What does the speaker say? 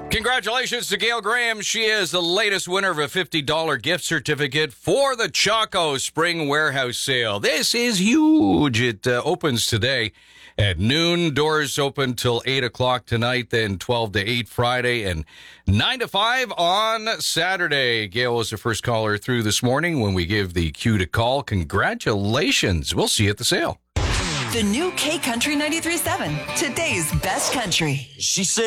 Congratulations to Gail Graham. She is the latest winner of a $50 gift certificate for the Choco Spring Warehouse Sale. This is huge. It opens today at noon. Doors open till 8 o'clock tonight, then 12 to 8 Friday, and 9 to 5 on Saturday. Gail was the first caller through this morning when we give the cue to call. Congratulations. We'll see you at the sale. The new K Country 93.7, today's best country. She said.